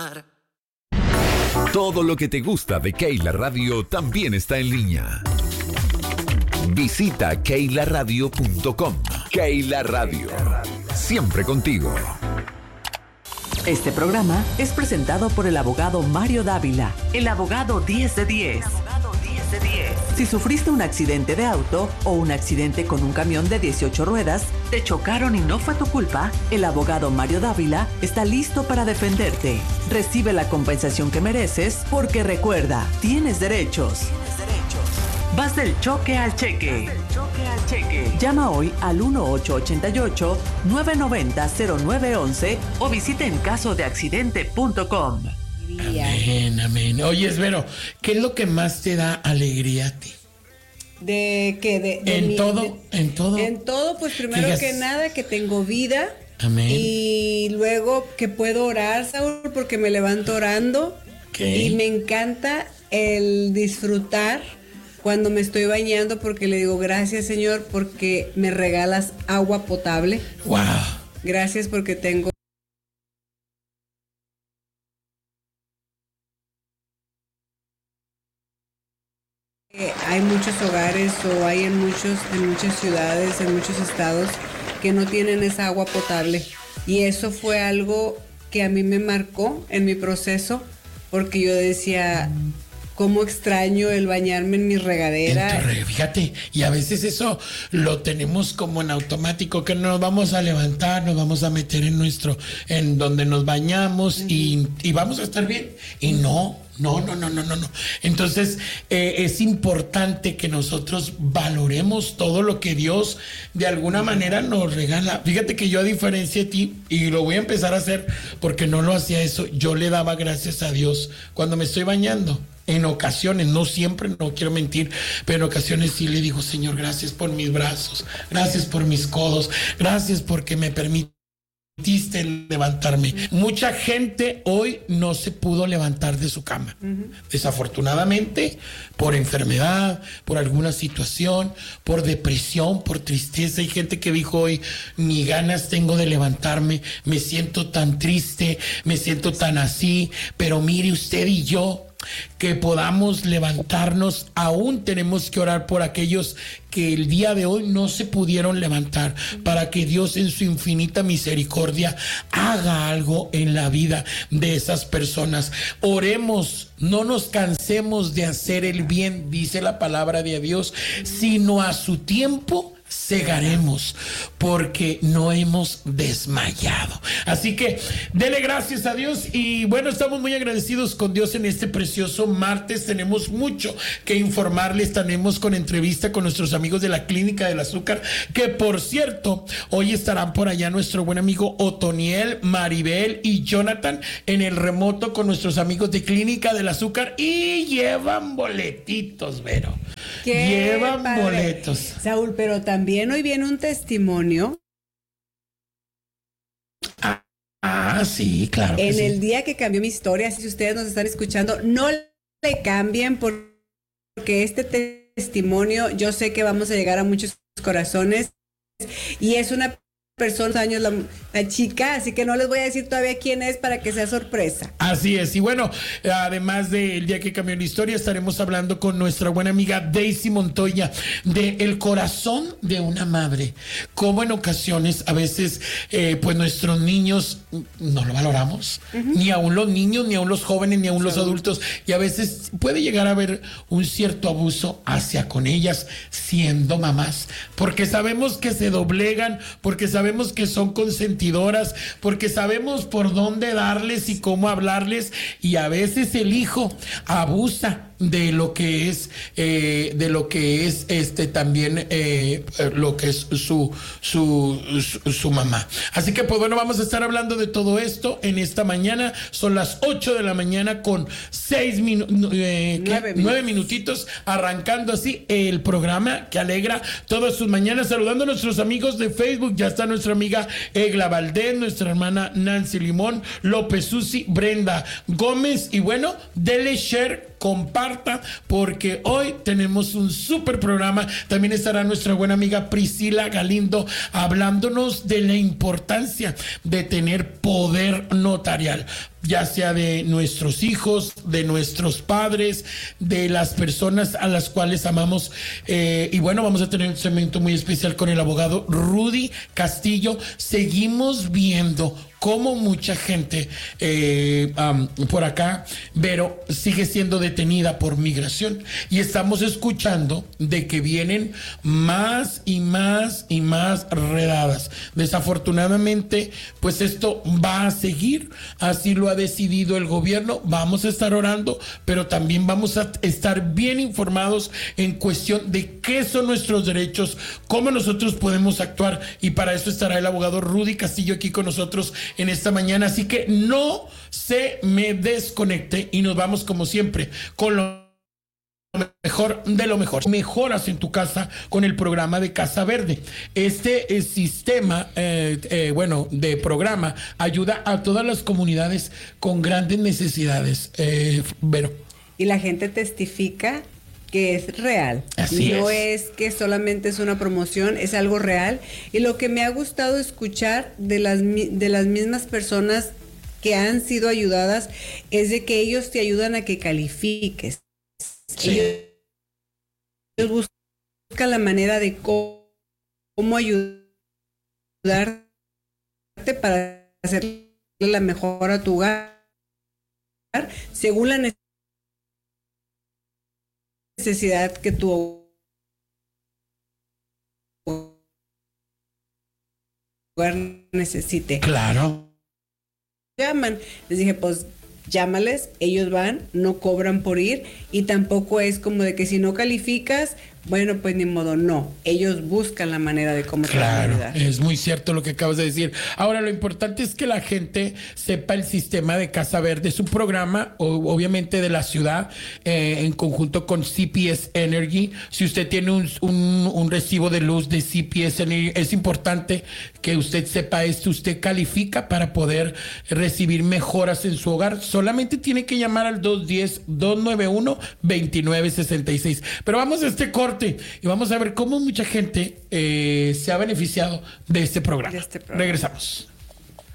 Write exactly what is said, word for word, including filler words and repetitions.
Todo lo que te gusta de Keila Radio también está en línea. Visita keila radio punto com. Keila Radio, siempre contigo. Este programa es presentado por el abogado Mario Dávila, el abogado diez de diez. Si sufriste un accidente de auto o un accidente con un camión de dieciocho ruedas, te chocaron y no fue tu culpa, el abogado Mario Dávila está listo para defenderte. Recibe la compensación que mereces porque recuerda, tienes derechos. Vas del choque al cheque. Llama hoy al uno ocho ocho ocho, nueve nueve cero, cero nueve uno uno o visita en caso de accidente punto com. Amén, amén. Oye, Vero, ¿qué es lo que más te da alegría a ti? De que de, de en mi, todo, de, en todo. En todo, pues primero Digas, que nada que tengo vida. Amén. Y luego que puedo orar, Saúl, porque me levanto orando. Okay. Y me encanta el disfrutar cuando me estoy bañando, porque le digo gracias, Señor, porque me regalas agua potable. Wow. Gracias porque tengo hay muchos hogares o hay en muchos en muchas ciudades, en muchos estados que no tienen esa agua potable, y eso fue algo que a mí me marcó en mi proceso, porque yo decía, cómo extraño el bañarme en mi regadera. En tu re- fíjate, y a veces eso lo tenemos como en automático, que nos vamos a levantar, nos vamos a meter en nuestro, en donde nos bañamos, uh-huh. y, y vamos a estar bien, y no. No, no, no, no, no, no. Entonces, eh, es importante que nosotros valoremos todo lo que Dios de alguna manera nos regala. Fíjate que yo, a diferencia de ti, y lo voy a empezar a hacer porque no lo hacía eso, yo le daba gracias a Dios cuando me estoy bañando. En ocasiones, no siempre, no quiero mentir, pero en ocasiones sí le digo, Señor, gracias por mis brazos, gracias por mis codos, gracias porque me permite levantarme. Mucha gente hoy no se pudo levantar de su cama. Uh-huh. Desafortunadamente, por enfermedad, por alguna situación, por depresión, por tristeza. Hay gente que dijo hoy, ni ganas tengo de levantarme, me siento tan triste, me siento tan así, pero mire usted y yo, que podamos levantarnos. Aún tenemos que orar por aquellos que el día de hoy no se pudieron levantar, para que Dios en su infinita misericordia haga algo en la vida de esas personas. Oremos, no nos cansemos de hacer el bien, dice la palabra de Dios, sino a su tiempo segaremos, porque no hemos desmayado. Así que dele gracias a Dios, y bueno, estamos muy agradecidos con Dios en este precioso martes. Tenemos mucho que informarles. Tenemos con entrevista con nuestros amigos de la Clínica del Azúcar, que por cierto, hoy estarán por allá nuestro buen amigo Otoniel, Maribel y Jonathan en el remoto con nuestros amigos de Clínica del Azúcar, y llevan boletitos, Vero. Llevan padre. boletos. Saúl, pero también También hoy viene un testimonio. Ah, ah sí, claro. En sí. el día que cambió mi historia, si ustedes nos están escuchando, no le cambien, porque este testimonio, yo sé que vamos a llegar a muchos corazones, y es una persona, años la, la chica, así que no les voy a decir todavía quién es para que sea sorpresa. Así es, y bueno, además del día que cambió la historia, estaremos hablando con nuestra buena amiga Daisy Montoya de El Corazón de una Madre. Como en ocasiones, a veces, eh, pues nuestros niños no lo valoramos, uh-huh. ni aún los niños, ni aún los jóvenes, ni aún sí. los adultos, y a veces puede llegar a haber un cierto abuso hacia con ellas siendo mamás, porque sabemos que se doblegan, porque sabemos que son consentidoras, porque sabemos por dónde darles y cómo hablarles, y a veces el hijo abusa de lo que es eh, de lo que es este también eh, lo que es su, su su su mamá. Así que pues bueno, vamos a estar hablando de todo esto en esta mañana. Son las ocho de la mañana con seis minutos eh, nueve, nueve minutitos, arrancando así el programa que alegra todas sus mañanas, saludando a nuestros amigos de Facebook. Ya está nuestra amiga Egla Valdés, nuestra hermana Nancy Limón, López Susi, Brenda Gómez, y bueno, dele share, comparta, porque hoy tenemos un súper programa. También estará nuestra buena amiga Priscila Galindo hablándonos de la importancia de tener poder notarial. ya sea de nuestros hijos, de nuestros padres, de las personas a las cuales amamos. Eh, y bueno, vamos a tener un segmento muy especial con el abogado Rudy Castillo. Seguimos viendo cómo mucha gente eh, um, por acá, pero sigue siendo detenida por migración. Y estamos escuchando de que vienen más y más y más redadas. Desafortunadamente, pues esto va a seguir. Así lo ha decidido el gobierno. Vamos a estar orando, pero también vamos a estar bien informados en cuestión de qué son nuestros derechos, cómo nosotros podemos actuar. Y para eso estará el abogado Rudy Castillo aquí con nosotros en esta mañana, así que no se me desconecte y nos vamos como siempre con lo mejor de lo mejor. Mejoras en tu casa con el programa de Casa Verde. Este eh, sistema, eh, eh, bueno, de programa ayuda a todas las comunidades con grandes necesidades. Eh, Vero. Y la gente testifica que es real. Así no es. es que solamente es una promoción, es algo real. Y lo que me ha gustado escuchar de las, de las mismas personas que han sido ayudadas es de que ellos te ayudan a que califiques. Sí. Ellos buscan la manera de cómo, cómo ayudarte para hacerle la mejor a tu hogar según la necesidad necesidad que tu hogar necesite. Claro. Llaman, les dije, pues llámales, ellos van, no cobran por ir y tampoco es como de que si no calificas, bueno, pues ni modo, no. Ellos buscan la manera de cómo te van a ayudar. Es muy cierto lo que acabas de decir. Ahora, lo importante es que la gente sepa el sistema de Casa Verde. Es un programa, o, obviamente, de la ciudad, eh, en conjunto con C P S Energy. Si usted tiene un, un, un recibo de luz de C P S Energy, es importante que usted sepa esto. Usted califica para poder recibir mejoras en su hogar. Solamente tiene que llamar al dos uno cero, dos nueve uno, dos nueve seis seis. Pero vamos a este corte y vamos a ver cómo mucha gente eh, se ha beneficiado de este programa. De este programa. Regresamos.